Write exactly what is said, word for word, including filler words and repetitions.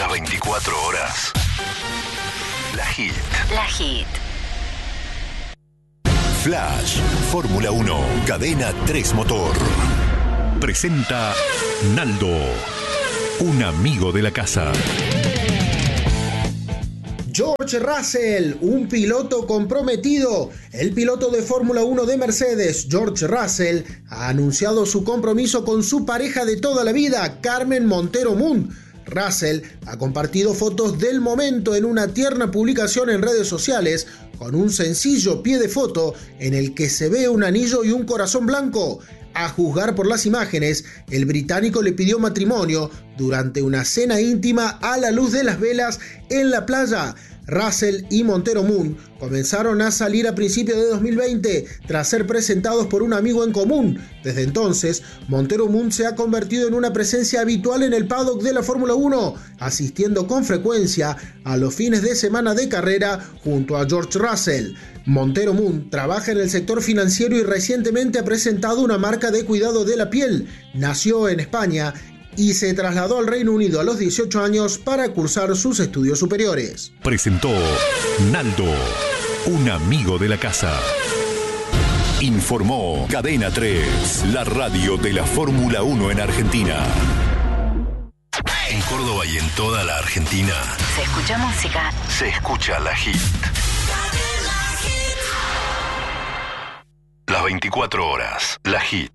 Las veinticuatro horas. La Hit. La Hit. Flash, Fórmula uno, Cadena tres Motor. Presenta Naldo, un amigo de la casa. George Russell, un piloto comprometido. El piloto de Fórmula uno de Mercedes, George Russell, ha anunciado su compromiso con su pareja de toda la vida, Carmen Montero Moon. Russell ha compartido fotos del momento en una tierna publicación en redes sociales con un sencillo pie de foto en el que se ve un anillo y un corazón blanco. A juzgar por las imágenes, el británico le pidió matrimonio durante una cena íntima a la luz de las velas en la playa. Russell y Montero Moon comenzaron a salir a principios de dos mil veinte tras ser presentados por un amigo en común. Desde entonces, Montero Moon se ha convertido en una presencia habitual en el paddock de la Fórmula uno, asistiendo con frecuencia a los fines de semana de carrera junto a George Russell. Montero Moon trabaja en el sector financiero y recientemente ha presentado una marca de cuidado de la piel. Nació en España y se trasladó al Reino Unido a los dieciocho años para cursar sus estudios superiores. Presentó Naldo, un amigo de la casa. Informó Cadena tres, la radio de la Fórmula uno en Argentina. En Córdoba y en toda la Argentina. Se escucha música. Se escucha La Hit. Las veinticuatro horas, La Hit.